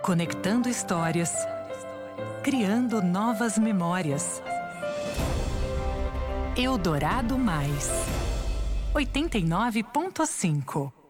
Conectando histórias, criando novas memórias. Eldorado Mais 89.5